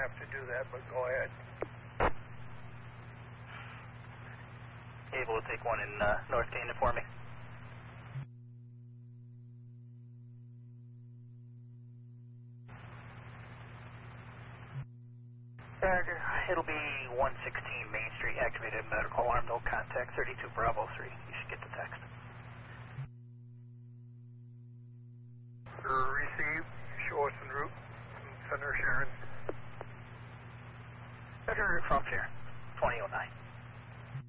have to do that, but go ahead. Able to take one in North Canaan for me. It'll be 116 Main Street, activated medical alarm, no contact, 32 Bravo 3. You should get the text. Receive, show us en route, Senator Sharon. Senator from Sharon, 2009.